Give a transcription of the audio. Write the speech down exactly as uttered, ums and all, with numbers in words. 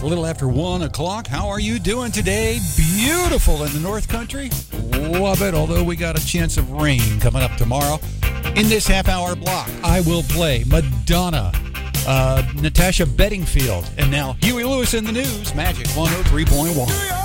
little after one o'clock. How are you doing today? Beautiful in the North Country. Love it, although we got a chance of rain coming up tomorrow. In this half-hour block, I will play Madonna, uh, Natasha Bedingfield, and now Huey Lewis in the news, Magic one oh three point one.